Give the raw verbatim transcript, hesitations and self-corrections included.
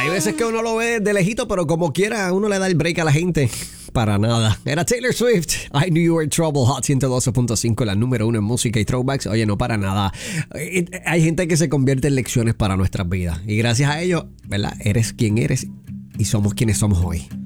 Hay veces que uno lo ve de lejito, pero como quiera, uno le da el break a la gente. Para nada. Era Taylor Swift. I Knew You Were in Trouble. Hot ciento doce punto cinco, la número uno en música y throwbacks. Oye, no para nada. Hay gente que se convierte en lecciones para nuestras vidas. Y gracias a ello, ¿verdad? Eres quien eres y somos quienes somos hoy.